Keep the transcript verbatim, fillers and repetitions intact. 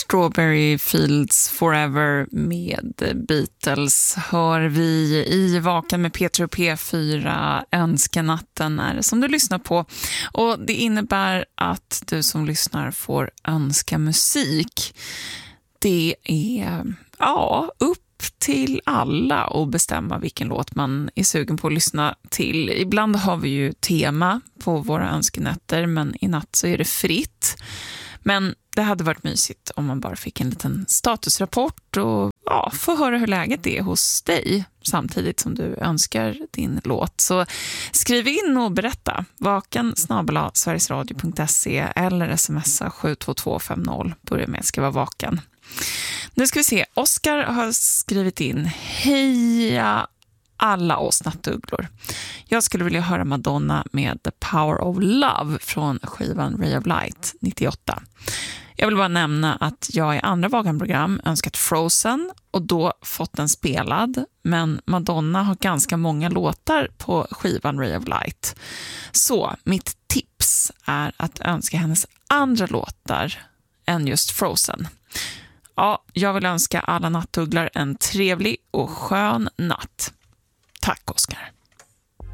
Strawberry Fields Forever med Beatles hör vi i Vaken med P tre och P fyra. Önskenatten är det som du lyssnar på. Och det innebär att du som lyssnar får önska musik. Det är ja, upp till alla och bestämma vilken låt man är sugen på att lyssna till. Ibland har vi ju tema på våra önskenätter, men i natt så är det fritt. Men det hade varit mysigt om man bara fick en liten statusrapport och ja, få höra hur läget är hos dig samtidigt som du önskar din låt. Så skriv in och berätta. Vaken snabel-a sverigesradio punkt se eller smsa sju två två fem noll. Börja med att skriva vaken. Nu ska vi se. Oskar har skrivit in: heja alla oss nattugglor. Jag skulle vilja höra Madonna med The Power of Love från skivan Ray of Light nittioåtta. Jag vill bara nämna att jag i andra Vagan-program önskat Frozen och då fått den spelad, men Madonna har ganska många låtar på skivan Ray of Light. Så mitt tips är att önska hennes andra låtar än just Frozen. Ja, jag vill önska alla nattugglor en trevlig och skön natt. Tack, Oskar.